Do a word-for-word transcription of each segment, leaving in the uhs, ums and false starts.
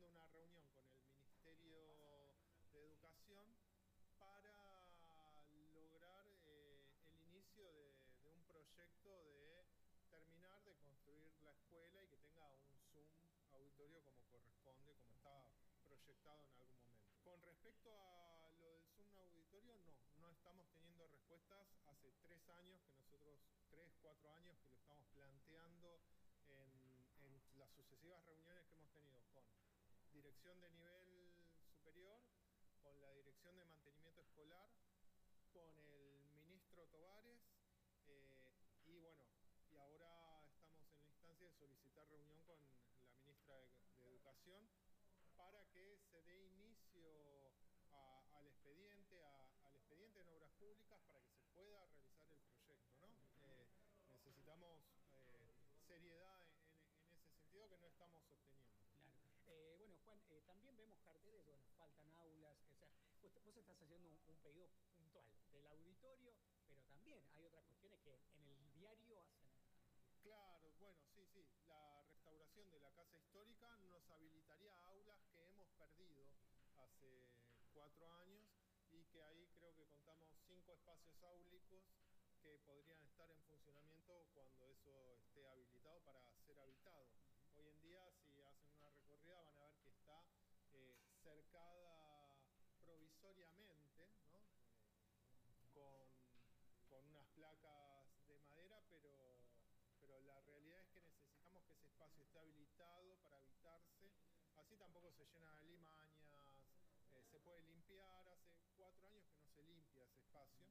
teniendo una reunión con el Ministerio de Educación para lograr eh, el inicio de, de un proyecto de terminar de construir la escuela y que tenga un Zoom auditorio como corresponde, como estaba proyectado en algún momento. Con respecto a lo del Zoom auditorio, no, no estamos teniendo respuestas. Hace tres años que nosotros, tres, cuatro años que lo estamos planteando en, en las sucesivas reuniones que hemos tenido con dirección de nivel superior, con la dirección de mantenimiento escolar, con el ministro Tovares eh, y bueno, y ahora estamos en la instancia de solicitar reunión con la ministra de, de Educación para que se dé inicio a, al expediente, a, al expediente en obras públicas para que se pueda realizar el proyecto, ¿no? Eh, necesitamos eh, seriedad en, en ese sentido que no estamos obteniendo. Claro. Eh, bueno, Juan, eh, también vemos carteles, bueno, faltan aulas, o sea, vos, vos estás haciendo un, un pedido puntual del auditorio, pero también hay otras cuestiones que en el diario hacen. Claro, bueno, sí, sí, la restauración de la casa histórica nos habilitaría aulas que hemos perdido hace cuatro años y que ahí creo que contamos cinco espacios áulicos que podrían estar en funcionamiento cuando eso esté habilitado para ser habitado. Hoy en día, si hacen una recorrida, van a ver que está eh, cercada provisoriamente, ¿no? Eh, con, con unas placas de madera, pero, pero la realidad es que necesitamos que ese espacio esté habilitado para habitarse. Así tampoco se llena de limañas, eh, se puede limpiar. Hace cuatro años que no se limpia ese espacio.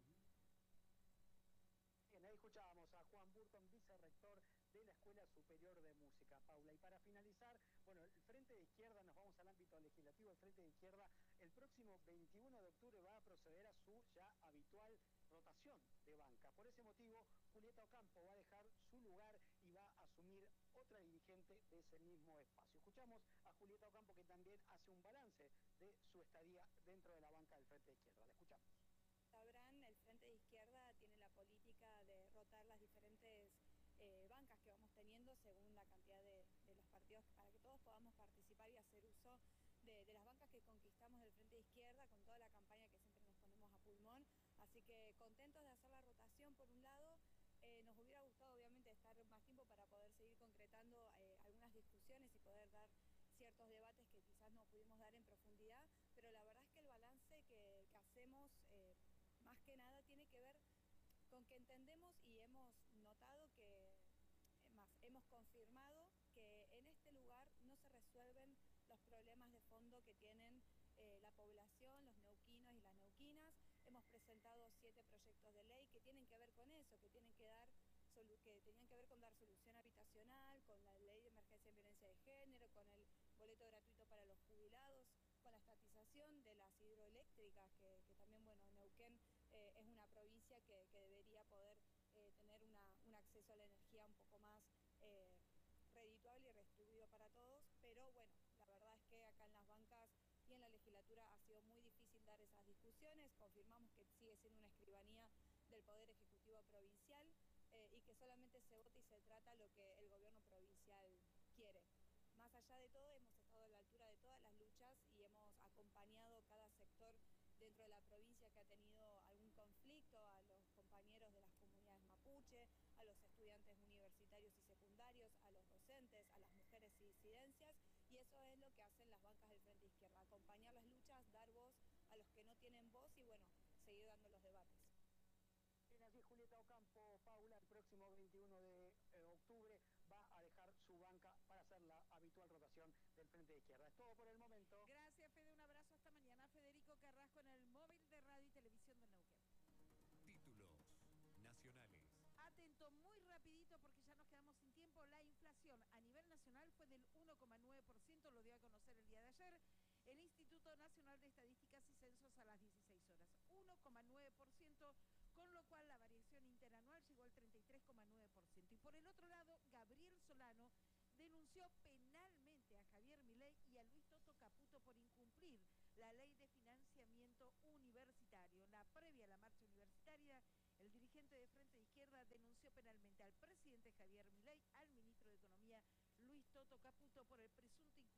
Bien, ahí escuchábamos a Juan Burton, vicerrector de la Escuela Superior de Música, Paula. Y para finalizar, bueno, el Frente de Izquierda, nos vamos al ámbito legislativo, el Frente de Izquierda el próximo veintiuno de octubre va a proceder a su ya habitual rotación de banca. Por ese motivo, Julieta Ocampo va a dejar su lugar y va a asumir otra dirigente de ese mismo espacio. Escuchamos a Julieta Ocampo, que también hace un balance de su estadía dentro de la banca del Frente de Izquierda. La escuchamos. Sabrán, el Frente de Izquierda tiene la política de rotar las diferentes eh, bancas que vamos teniendo según la cantidad de, de los partidos, para que todos podamos participar y hacer uso de, de las bancas que conquistamos del Frente de Izquierda con toda la campaña que siempre nos ponemos a pulmón. Así que contentos de hacer la rotación por un lado. Eh, nos hubiera gustado obviamente estar más tiempo para poder seguir concretando eh, algunas discusiones y poder dar ciertos debates que quizás no pudimos dar en profundidad, pero la verdad es que el balance que, que hacemos eh, más que nada tiene que ver con que entendemos y hemos notado que, más, hemos confirmado que en este lugar no se resuelven los problemas de fondo que tienen eh, la población, los neuquinos y las neuquinas. Hemos presentado siete proyectos de ley que tienen que ver con eso, que tienen que dar que tenían que ver con dar solución habitacional, con la ley de emergencia en violencia de género, con el boleto gratuito para los jubilados, con la estatización de las hidroeléctricas, que, que también, bueno, Neuquén eh, es una provincia que, que debería poder eh, tener una, un acceso a la energía un poco más eh, redituable y redistribuido para todos, pero bueno, la verdad es que acá en las bancas y en la legislatura ha sido muy difícil dar esas discusiones. Confirmamos que sigue siendo una escribanía del Poder Ejecutivo Provincial eh, y que solamente se vota y se trata lo que el gobierno provincial quiere. Más allá de todo, hemos estado a la altura de todas las luchas y hemos acompañado cada sector dentro de la provincia que ha tenido algún conflicto, a los compañeros de las comunidades mapuche, a los estudiantes universitarios y secundarios, a los docentes, a las mujeres y disidencias, y eso es lo que hacen las bancas del Frente Izquierda, acompañar las luchas, dar voz a los que no tienen voz y, bueno, seguir dando los debates. Bien, así Julieta Ocampo, Paula, el próximo veintiuno de octubre va a dejar su banca para hacer la habitual rotación del Frente de Izquierda. Es todo por el momento. Gracias, Fede. Un abrazo hasta mañana. Federico Carrasco en el móvil de radio y televisión de Neuquén. Títulos nacionales. Atento, muy rapidito porque ya nos quedamos sin tiempo. La inflación a nivel nacional fue del uno coma nueve por ciento, lo dio a conocer el día de ayer el Instituto Nacional de Estadísticas y Censos a las dieciséis horas. uno coma nueve por ciento, con lo cual la variación interanual llegó al treinta y tres coma nueve por ciento. Y por el otro lado, Gabriel Solano denunció penalmente a Javier Milei y a Luis Toto Caputo por incumplir la ley de financiamiento universitario. En la previa a la marcha universitaria, el dirigente de Frente de Izquierda denunció penalmente al presidente Javier Milei, al ministro de Economía Luis Toto Caputo por el presunto incumplimiento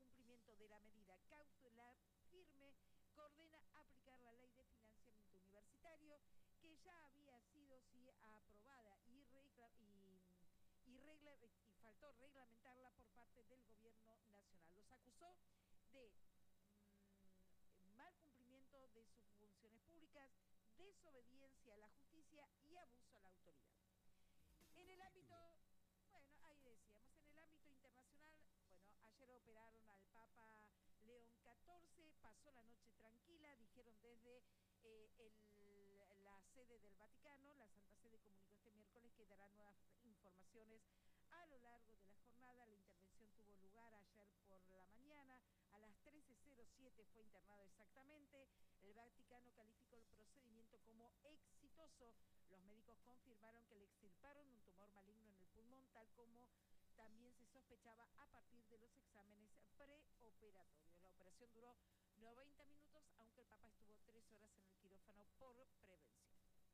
cumplimiento de la medida cautelar firme que ordena aplicar la ley de financiamiento universitario que ya había sido sí, aprobada y, regla, y, y, regla, y faltó reglamentarla por parte del gobierno nacional. Los acusó de mmm, mal cumplimiento de sus funciones públicas, desobediencia a la justicia y abuso a la autoridad. En el ámbito, bueno, ahí decíamos, en el ámbito internacional, bueno, ayer operaron al Papa León catorce, pasó la noche tranquila, dijeron desde eh, el, la sede del Vaticano. La Santa Sede comunicó este miércoles que dará nuevas informaciones a lo largo de la jornada. La intervención tuvo lugar ayer por la mañana, a las trece cero siete fue internado exactamente. El Vaticano calificó el procedimiento como exitoso. Los médicos confirmaron que le extirparon un tumor maligno en el pulmón, tal como también se sospechaba a partir de los exámenes preoperatorios. La operación duró noventa minutos, aunque el Papa estuvo tres horas en el quirófano por prevención.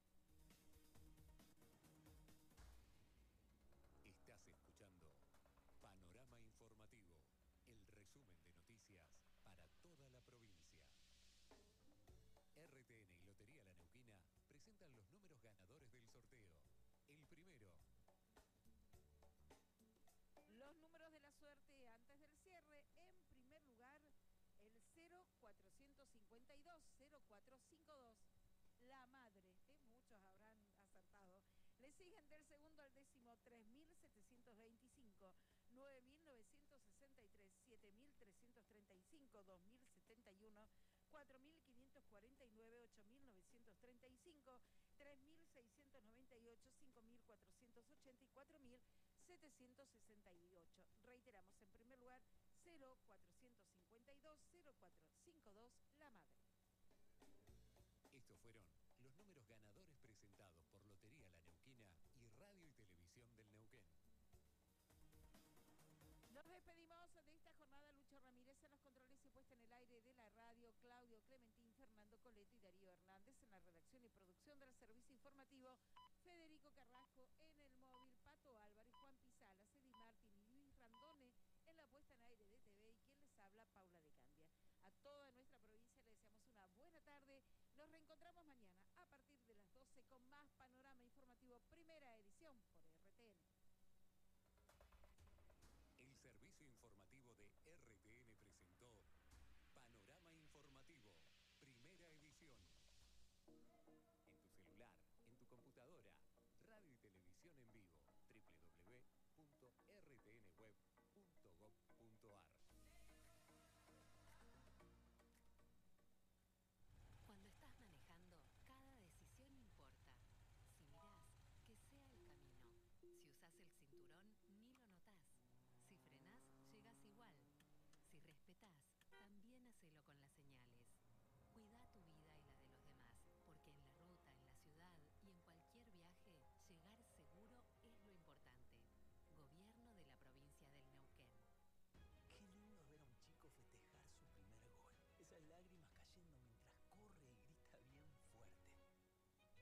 Estás escuchando Panorama Informativo, el resumen de noticias para toda la provincia. R T N y Lotería La Neuquina presentan los números ganadores del sorteo. El primero. Los números de la suerte antes del cierre. En primer lugar, el cero cuatrocientos cincuenta y dos, cero cuatro cinco dos. La madre, ¿eh? Muchos habrán acertado. Le siguen del segundo al décimo tres mil setecientos veinticinco, nueve mil novecientos sesenta y tres, siete mil trescientos treinta y cinco, dos mil setenta y uno, cuatro mil quinientos cuarenta y nueve, ocho mil novecientos treinta y cinco, tres mil seiscientos noventa y ocho, cinco mil cuatrocientos ochenta y cuatro mil setecientos sesenta y ocho. Reiteramos, en primer lugar, cero cuatrocientos cincuenta y dos, cero cuatro cinco dos, la madre. Estos fueron los números ganadores presentados por Lotería La Neuquina y Radio y Televisión del Neuquén. Nos despedimos de esta jornada. Lucho Ramírez en los controles y puesta en el aire de la radio, Claudio Clementín, Fernando Coleto y Darío Hernández en la redacción y producción del servicio informativo, Federico Carrasco en el móvil, Pato Álvarez, Juan Pizala, Celi Martín y Luis Randone en la puesta en aire de T V y quien les habla, Paula de Candia. A toda nuestra provincia le deseamos una buena tarde. Nos reencontramos mañana a partir de las doce con más Panorama Informativo Primera.